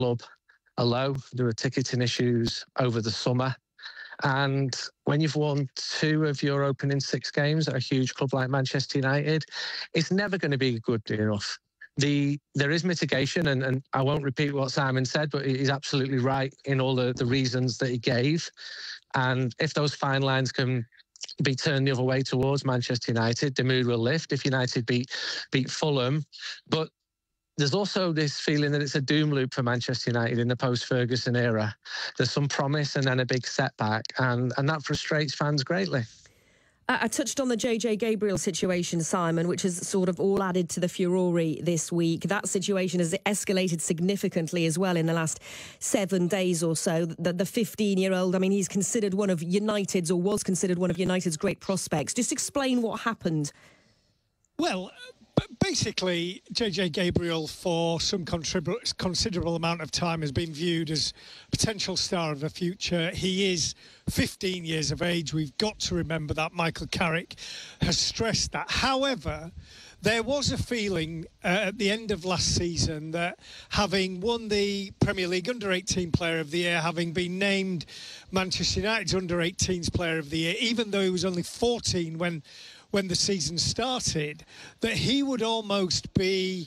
club are low. There are ticketing issues over the summer. And when you've won 2 of your opening 6 games at a huge club like Manchester United, it's never going to be good enough. There is mitigation, and I won't repeat what Simon said, but he's absolutely right in all the reasons that he gave. And if those fine lines can be turned the other way towards Manchester United, the mood will lift. If United beat Fulham, but there's also this feeling that it's a doom loop for Manchester United in the post-Ferguson era. There's some promise and then a big setback, and that frustrates fans greatly. I touched on the JJ Gabriel situation, Simon, which has sort of all added to the furore this week. That situation has escalated significantly as well in the last 7 days or so. The 15-year-old, I mean, he's considered one of United's, or was considered one of United's great prospects. Just explain what happened. Well, basically, JJ Gabriel, for some considerable amount of time, has been viewed as potential star of the future. He is 15 years of age. We've got to remember that. Michael Carrick has stressed that. However, there was a feeling at the end of last season that, having won the Premier League Under-18 Player of the Year, having been named Manchester United's Under-18s Player of the Year, even though he was only 14 when the season started, that he would almost be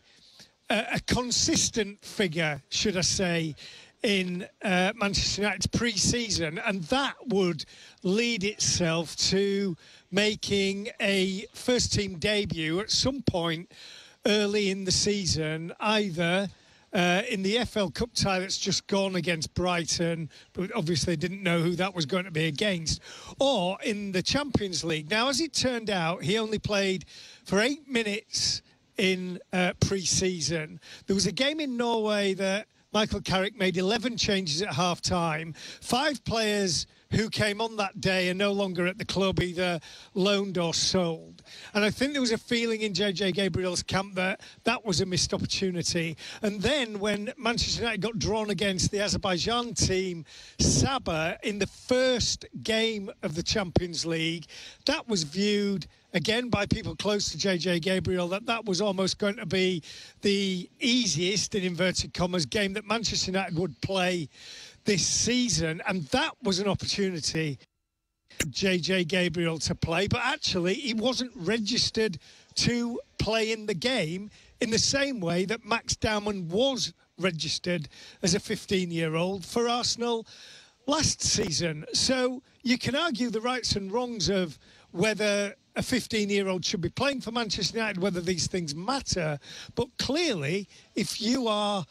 a consistent figure, should I say, in Manchester United's pre-season, and that would lead itself to making a first-team debut at some point early in the season, either in the FL Cup tie that's just gone against Brighton, but obviously didn't know who that was going to be against, or in the Champions League. Now, as it turned out, he only played for 8 minutes in pre-season. There was a game in Norway that Michael Carrick made 11 changes at half-time. 5 players who came on that day are no longer at the club, either loaned or sold. And I think there was a feeling in JJ Gabriel's camp that that was a missed opportunity. And then when Manchester United got drawn against the Azerbaijan team, Sabah, in the first game of the Champions League, that was viewed again by people close to JJ Gabriel that was almost going to be the easiest, in inverted commas, game that Manchester United would play this season, and that was an opportunity for JJ Gabriel to play, but actually he wasn't registered to play in the game in the same way that Max Dowman was registered as a 15-year-old for Arsenal last season. So you can argue the rights and wrongs of whether a 15-year-old should be playing for Manchester United, whether these things matter, but clearly if you are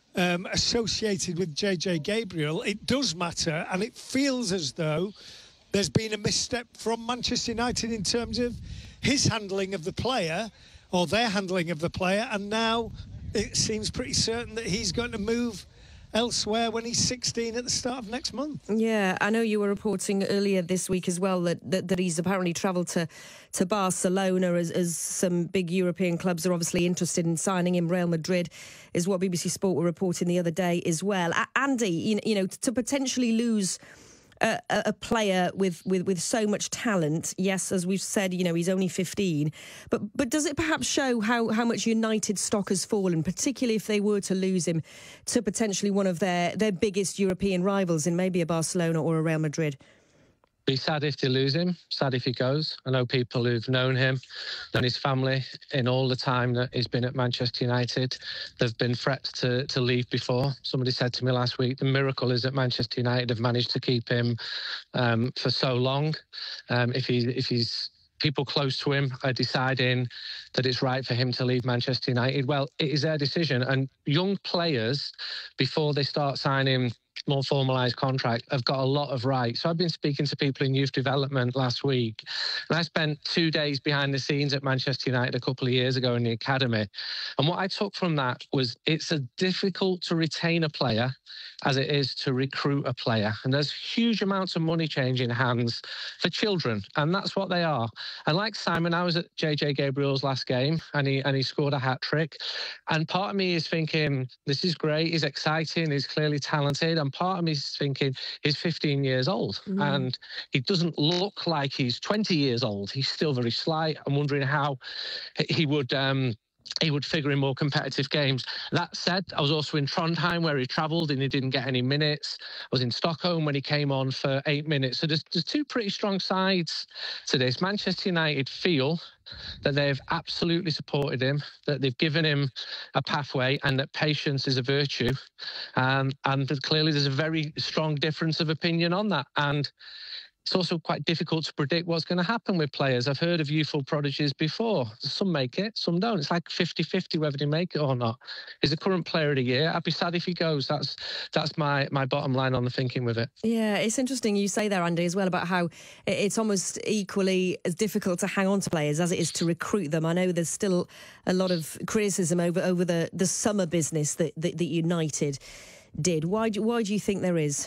associated with JJ Gabriel, it does matter, and it feels as though there's been a misstep from Manchester United in terms of his handling of the player, or their handling of the player, and now it seems pretty certain that he's going to move elsewhere when he's 16 at the start of next month. Yeah, I know you were reporting earlier this week as well that he's apparently travelled to Barcelona as some big European clubs are obviously interested in signing him. Real Madrid is what BBC Sport were reporting the other day as well. Andy, you know, to potentially lose a player with so much talent, yes, as we've said, you know, he's only 15, but does it perhaps show how much United stock has fallen, particularly if they were to lose him to potentially one of their biggest European rivals in maybe a Barcelona or a Real Madrid? Be sad if they lose him, sad if he goes. I know people who've known him, known his family in all the time that he's been at Manchester United. They've been threats to leave before. Somebody said to me last week, the miracle is that Manchester United have managed to keep him for so long. If he's people close to him are deciding that it's right for him to leave Manchester United, well, it is their decision. And young players, before they start signing more formalised contract, have got a lot of rights. So I've been speaking to people in youth development last week, and I spent 2 days behind the scenes at Manchester United a couple of years ago in the academy. And what I took from that was it's as difficult to retain a player as it is to recruit a player. And there's huge amounts of money changing hands for children, and that's what they are. And like Simon, I was at JJ Gabriel's last game, and he scored a hat-trick. And part of me is thinking, this is great, he's exciting, he's clearly talented. And part of me is thinking, he's 15 years old, and he doesn't look like he's 20 years old. He's still very slight. I'm wondering how he would he would figure in more competitive games. That said, I was also in Trondheim where he travelled and he didn't get any minutes. I was in Stockholm when he came on for 8 minutes. So there's two pretty strong sides to this. Manchester United feel that they've absolutely supported him, that they've given him a pathway, and that patience is a virtue. And that clearly there's a very strong difference of opinion on that. And it's also quite difficult to predict what's going to happen with players. I've heard of youthful prodigies before. Some make it, some don't. It's like 50-50 whether they make it or not. He's the current player of the year. I'd be sad if he goes. That's my bottom line on the thinking with it. Yeah, it's interesting you say there, Andy, as well, about how it's almost equally as difficult to hang on to players as it is to recruit them. I know there's still a lot of criticism over the summer business that United did. Why do you think there is?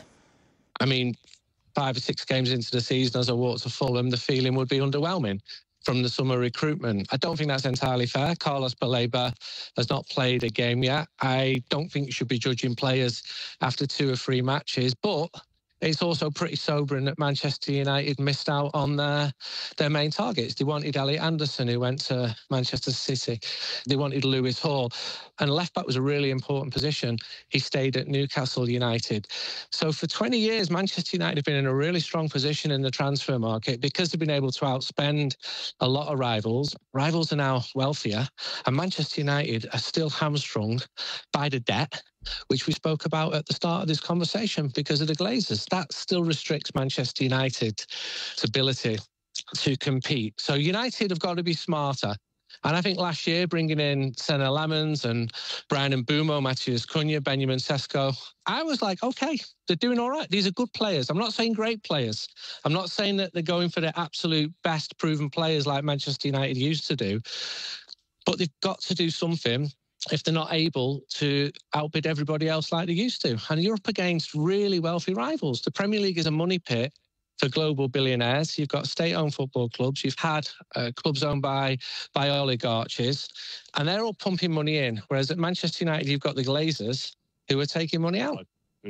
I mean, 5 or 6 games into the season as I walked to Fulham, the feeling would be underwhelming from the summer recruitment. I don't think that's entirely fair. Carlos Baleba has not played a game yet. I don't think you should be judging players after 2 or 3 matches, but it's also pretty sobering that Manchester United missed out on their main targets. They wanted Elliot Anderson, who went to Manchester City. They wanted Lewis Hall. And left-back was a really important position. He stayed at Newcastle United. So for 20 years, Manchester United have been in a really strong position in the transfer market because they've been able to outspend a lot of rivals. Rivals are now wealthier, and Manchester United are still hamstrung by the debt, which we spoke about at the start of this conversation, because of the Glazers. That still restricts Manchester United's ability to compete. So United have got to be smarter. And I think last year, bringing in Senna Lamens and Brian Mbeumo, Matheus Cunha, Benjamin Sesko, I was like, OK, they're doing all right. These are good players. I'm not saying great players. I'm not saying that they're going for the absolute best proven players like Manchester United used to do. But they've got to do something if they're not able to outbid everybody else like they used to. And you're up against really wealthy rivals. The Premier League is a money pit for global billionaires. You've got state-owned football clubs. You've had clubs owned by oligarchs, and they're all pumping money in. Whereas at Manchester United, you've got the Glazers who are taking money out.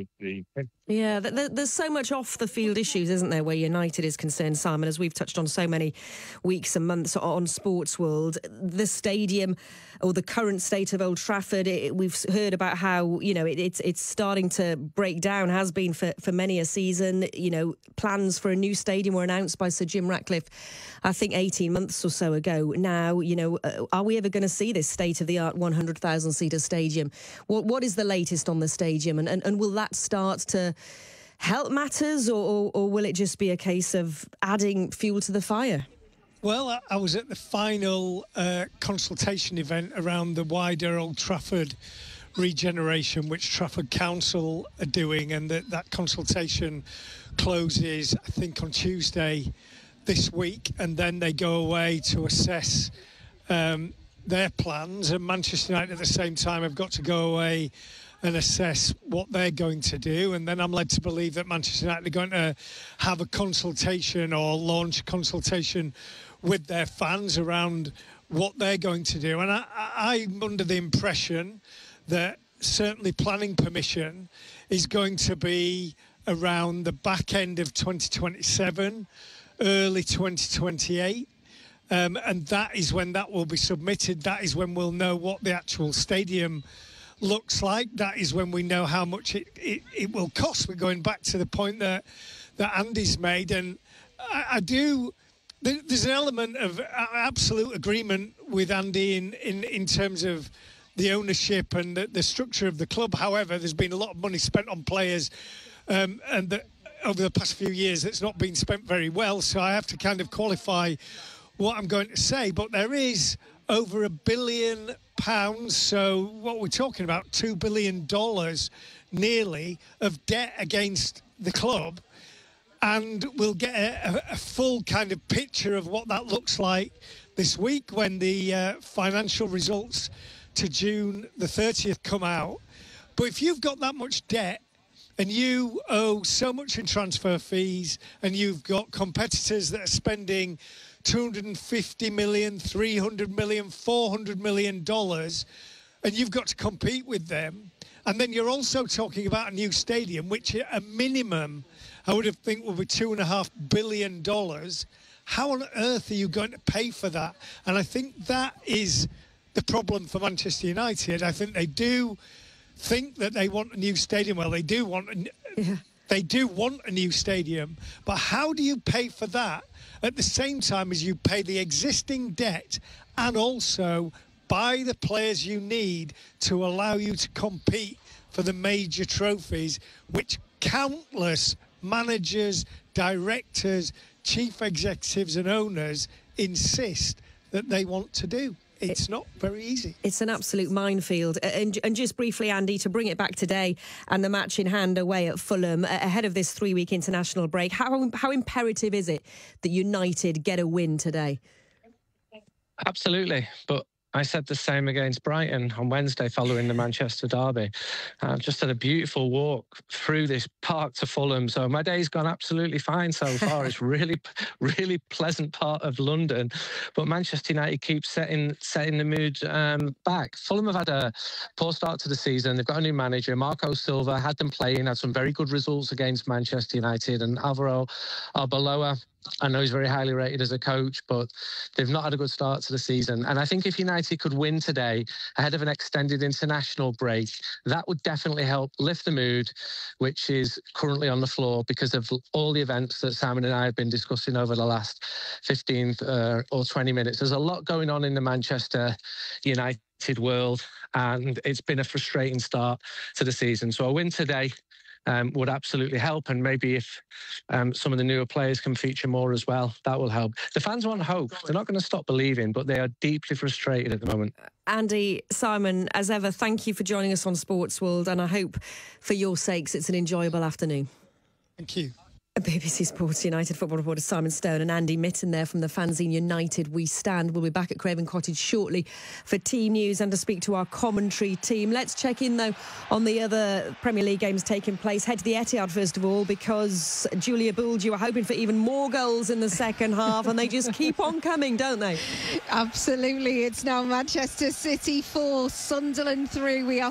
Yeah, there's so much off-the-field issues, isn't there, where United is concerned, Simon, as we've touched on so many weeks and months on Sports World. The stadium, or the current state of Old Trafford, we've heard about how, it's starting to break down, has been for many a season. Plans for a new stadium were announced by Sir Jim Ratcliffe, I think 18 months or so ago. Now, are we ever going to see this state-of-the-art 100,000-seater stadium? What is the latest on the stadium, and will that start to help matters, or will it just be a case of adding fuel to the fire? Well, I was at the final consultation event around the wider Old Trafford regeneration, which Trafford Council are doing, and that consultation closes, I think, on Tuesday this week, and then they go away to assess their plans, and Manchester United at the same time have got to go away and assess what they're going to do. And then I'm led to believe that Manchester United are going to have a consultation or launch a consultation with their fans around what they're going to do. And I'm under the impression that certainly planning permission is going to be around the back end of 2027, early 2028. And that is when that will be submitted. That is when we'll know what the actual stadium looks like. That is when we know how much it will cost. We're going back to the point that Andy's made, and there's an element of absolute agreement with Andy in terms of the ownership and the structure of the club. However, there's been a lot of money spent on players, and over the past few years that's not been spent very well, so I have to kind of qualify what I'm going to say. But there is over £1 billion, so what we're talking about, $2 billion nearly of debt against the club, and we'll get a full kind of picture of what that looks like this week when the financial results to June the 30th come out. But if you've got that much debt and you owe so much in transfer fees, and you've got competitors that are spending $250 million, $300 million, $400 million, and you've got to compete with them. And then you're also talking about a new stadium, which at a minimum, I would have think will be $2.5 billion. How on earth are you going to pay for that? And I think that is the problem for Manchester United. I think they do think that they want a new stadium. Well, they do want a new stadium, but how do you pay for that at the same time as you pay the existing debt and also buy the players you need to allow you to compete for the major trophies, which countless managers, directors, chief executives and owners insist that they want to do? It's not very easy. It's an absolute minefield. And just briefly, Andy, to bring it back today and the match in hand away at Fulham ahead of this 3-week international break, how imperative is it that United get a win today? Absolutely. But I said the same against Brighton on Wednesday following the Manchester derby. Just had a beautiful walk through this park to Fulham. So my day's gone absolutely fine so far. It's really, really pleasant part of London. But Manchester United keeps setting the mood back. Fulham have had a poor start to the season. They've got a new manager, Marco Silva, had them playing, had some very good results against Manchester United. And Alvaro Arbeloa, I know he's very highly rated as a coach, but they've not had a good start to the season. And I think if United could win today ahead of an extended international break, that would definitely help lift the mood, which is currently on the floor because of all the events that Simon and I have been discussing over the last 15 or 20 minutes. There's a lot going on in the Manchester United world, and it's been a frustrating start to the season. So a win today would absolutely help, and maybe if some of the newer players can feature more as well, that will help. The fans want hope. They're not going to stop believing, but they are deeply frustrated at the moment. Andy, Simon, as ever, thank you for joining us on Sports World, and I hope for your sakes it's an enjoyable afternoon. Thank you. BBC Sports United football reporter Simon Stone and Andy Mitten there from the fanzine United We Stand. We'll be back at Craven Cottage shortly for team news and to speak to our commentary team. Let's check in, though, on the other Premier League games taking place. Head to the Etihad, first of all, because Julia Bould, you are hoping for even more goals in the second half, and they just keep on coming, don't they? Absolutely. It's now Manchester City 4, Sunderland 3. We are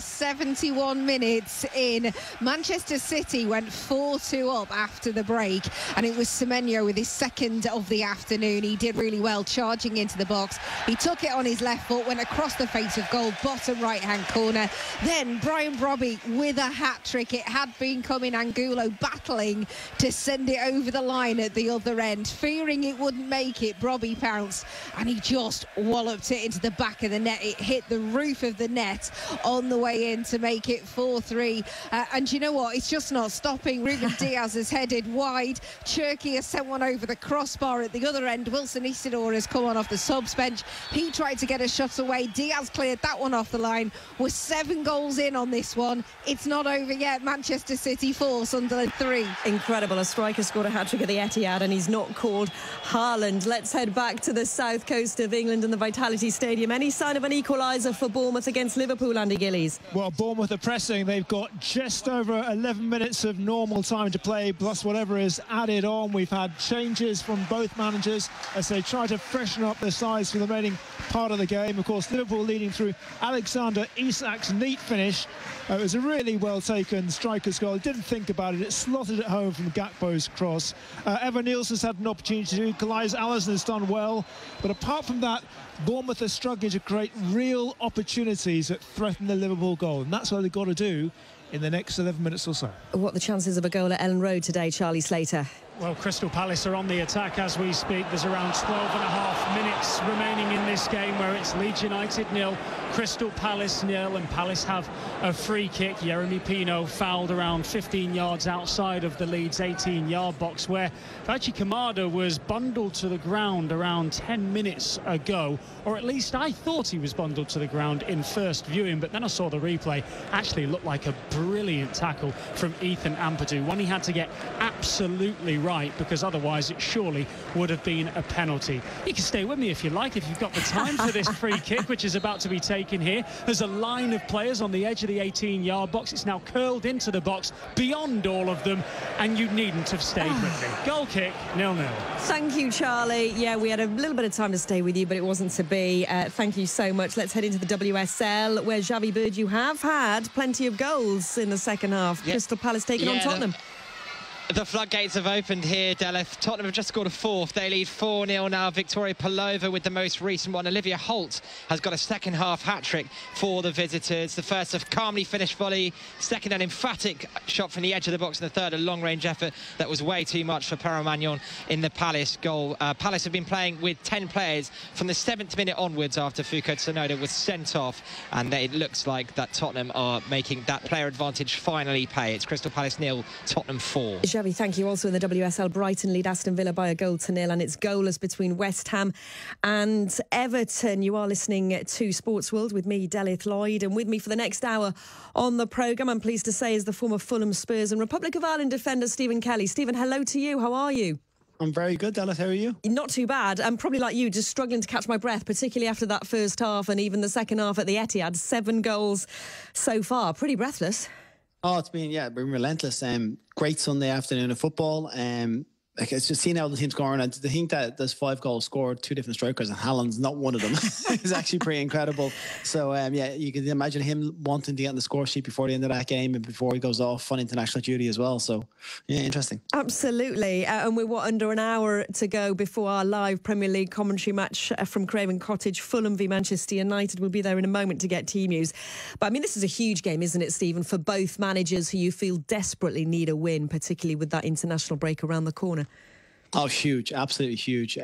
71 minutes in. Manchester City went 4-2 up after the break, and it was Semenyo with his second of the afternoon. He did really well, charging into the box. He took it on his left foot, went across the face of goal, bottom right-hand corner. Then Brian Brobby with a hat-trick. It had been coming, Angulo battling to send it over the line at the other end. Fearing it wouldn't make it, Brobby pounced, and he just walloped it into the back of the net. It hit the roof of the net on the way in to make it 4-3. And you know what? It's just not stopping. Ruben Diaz has headed wide. Cherki has sent one over the crossbar at the other end. Wilson Isidore has come on off the subs bench. He tried to get a shot away. Diaz cleared that one off the line. We're 7 goals in on this one. It's not over yet. Manchester City 4, Sunderland 3. Incredible. A striker scored a hat-trick at the Etihad, and he's not called Haaland. Let's head back to the south coast of England and the Vitality Stadium. Any sign of an equaliser for Bournemouth against Liverpool, Andy Gillies? Well, Bournemouth are pressing. They've got just over 11 minutes of normal time to play, plus whatever is added on. We've had changes from both managers as they try to freshen up their sides for the remaining part of the game. Of course, Liverpool leading through Alexander Isak's neat finish. It was a really well-taken striker's goal. Didn't think about it. It slotted it home from Gakpo's cross. Evan Nielsen's had an opportunity to equalise. Alisson has done well. But apart from that, Bournemouth are struggling to create real opportunities that threaten the Liverpool goal. And that's what they've got to do in the next 11 minutes or so. What are the chances of a goal at Ellen Road today, Charlie Slater? Well, Crystal Palace are on the attack as we speak. There's around 12.5 minutes remaining in this game, where it's Leeds United 0, Crystal Palace 0, and Palace have a free kick. Jeremy Pino fouled around 15 yards outside of the Leeds 18-yard box, where Fachi Kamada was bundled to the ground around 10 minutes ago, or at least I thought he was bundled to the ground in first viewing, but then I saw the replay. Actually looked like a brilliant tackle from Ethan Ampadu, one he had to get absolutely right, because otherwise it surely would have been a penalty. You can stay with me if you like, if you've got the time for this free kick, which is about to be taken here. There's a line of players on the edge of the 18-yard box. It's now curled into the box beyond all of them, and you needn't have stayed with me. Goal kick, 0-0. Thank you, Charlie. Yeah, we had a little bit of time to stay with you, but it wasn't to be. Thank you so much. Let's head into the WSL, where Xavi Bird, you have had plenty of goals in the second half. Crystal Palace taking on Tottenham. The floodgates have opened here, Deleth. Tottenham have just scored a fourth. They lead 4-0 now. Victoria Pelova with the most recent one. Olivia Holt has got a second half hat-trick for the visitors. The first, a calmly finished volley. Second, an emphatic shot from the edge of the box. And the third, a long-range effort that was way too much for Pero Magnon in the Palace goal. Palace have been playing with 10 players from the 7th minute onwards after Foucault Tsunoda was sent off. And it looks like that Tottenham are making that player advantage finally pay. It's Crystal Palace 0, Tottenham 4. Xavi, thank you. Also in the WSL, Brighton lead Aston Villa by a 1-0, and it's goalless between West Ham and Everton. You are listening to Sports World with me, Delith Lloyd, and with me for the next hour on the programme, I'm pleased to say, is the former Fulham, Spurs and Republic of Ireland defender Stephen Kelly. Stephen, hello to you. How are you? I'm very good, Delith. How are you? Not too bad. I'm probably like you, just struggling to catch my breath, particularly after that first half and even the second half at the Etihad. 7 goals so far. Pretty breathless. Oh, it's been relentless. Great Sunday afternoon of football. It's just seeing how the team's scoring. I think that there's 5 goals scored, 2 different strikers, and Haaland's not one of them. It's actually pretty incredible. So, you can imagine him wanting to get on the score sheet before the end of that game and before he goes off on international duty as well. So, yeah, interesting. Absolutely. And we're, under an hour to go before our live Premier League commentary match from Craven Cottage. Fulham v Manchester United. We'll be there in a moment to get team news. But, I mean, this is a huge game, isn't it, Stephen, for both managers who you feel desperately need a win, particularly with that international break around the corner. Oh, huge. Absolutely huge.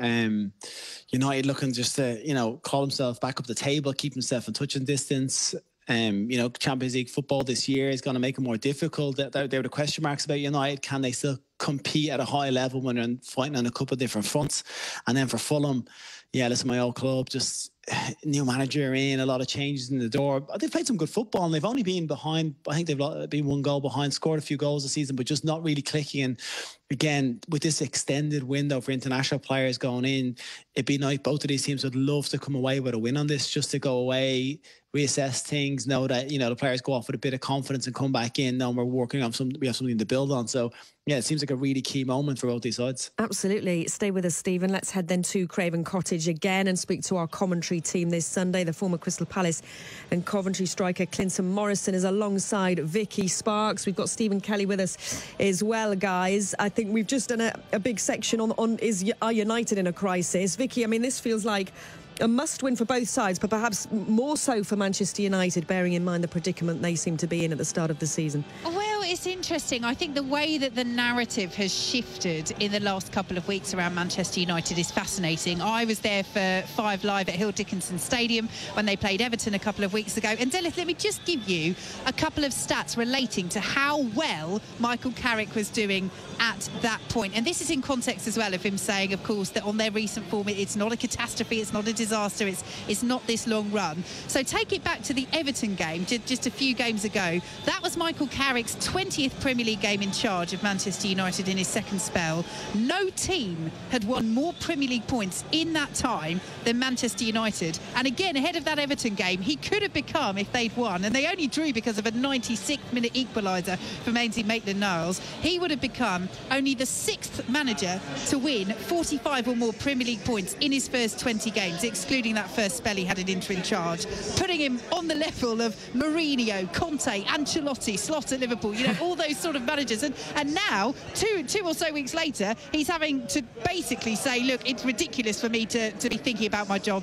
United looking just to, call himself back up the table, keep himself in touching distance. Champions League football this year is going to make it more difficult. There were the question marks about United. Can they still compete at a high level when they're fighting on a couple of different fronts? And then for Fulham, listen, my old club, just new manager in, a lot of changes in the door. They've played some good football and they've only been behind. I think they've been 1 goal behind, scored a few goals this season, but just not really clicking. And again, with this extended window for international players going in, it'd be nice. Both of these teams would love to come away with a win on this, just to go away, reassess things, know that, the players go off with a bit of confidence and come back in. Now we're working on we have something to build on. So, it seems like a really key moment for both these sides. Absolutely. Stay with us, Stephen. Let's head then to Craven Cottage again and speak to our commentary team this Sunday. The former Crystal Palace and Coventry striker Clinton Morrison is alongside Vicky Sparks. We've got Stephen Kelly with us as well, guys. I think we've just done a big section on are United in a crisis? Vicky, I mean, this feels like a must-win for both sides, but perhaps more so for Manchester United, bearing in mind the predicament they seem to be in at the start of the season. Well, it's interesting. I think the way that the narrative has shifted in the last couple of weeks around Manchester United is fascinating. I was there for 5 Live at Hill Dickinson Stadium when they played Everton a couple of weeks ago. And Delith, let me just give you a couple of stats relating to how well Michael Carrick was doing at that point. And this is in context as well of him saying, of course, that on their recent form, it's not a catastrophe, it's not a disaster, it's not this long run. So take it back to the Everton game just a few games ago. That was Michael Carrick's 20th Premier League game in charge of Manchester United in his second spell. No team had won more Premier League points in that time than Manchester United. And again, ahead of that Everton game, he could have become, if they'd won, and they only drew because of a 96th minute equaliser from Ainsley Maitland-Niles, he would have become only the 6th manager to win 45 or more Premier League points in his first 20 games, excluding that first spell he had an interim charge, putting him on the level of Mourinho, Conte, Ancelotti, Slot at Liverpool, all those sort of managers. And now, two or so weeks later, he's having to basically say, look, it's ridiculous for me to be thinking about my job,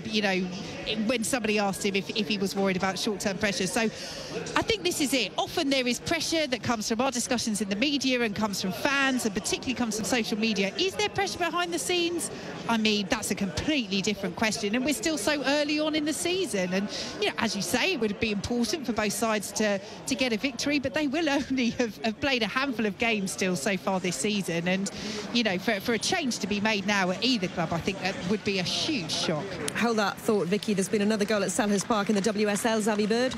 when somebody asked him if he was worried about short-term pressure. So I think this is it. Often there is pressure that comes from our discussions in the media and comes from fans and particularly comes from social media. Is there pressure behind the scenes? I mean, that's a completely different question, and we're still so early on in the season. And, as you say, it would be important for both sides to get a victory, but they will only have played a handful of games still so far this season. And, for a change to be made now at either club, I think that would be a huge shock. Hold that thought, Vicky. There's been another goal at Selhurst Park in the WSL. Xavi Bird.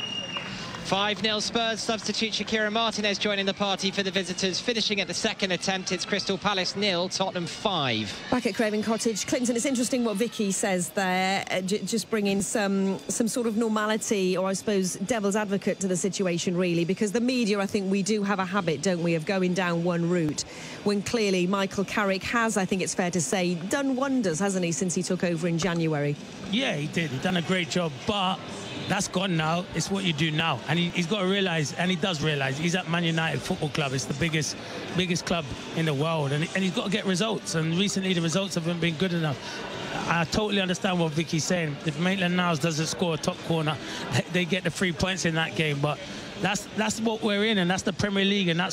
5-0 Spurs. Substitute Shakira Martinez joining the party for the visitors. Finishing at the second attempt, it's Crystal Palace 0, Tottenham 5. Back at Craven Cottage. Clinton, it's interesting what Vicky says there, just bringing some sort of normality, or I suppose devil's advocate to the situation, really, because the media, I think we do have a habit, don't we, of going down one route, when clearly Michael Carrick has, I think it's fair to say, done wonders, hasn't he, since he took over in January? Yeah, he did. He's done a great job, but that's gone now. It's what you do now. And he's got to realise, and he does realise, he's at Man United Football Club. It's the biggest club in the world. And he's got to get results. And recently the results haven't been good enough. I totally understand what Vicky's saying. If Maitland-Niles doesn't score a top corner, they get the 3 points in that game. But that's what we're in, and that's the Premier League, and that's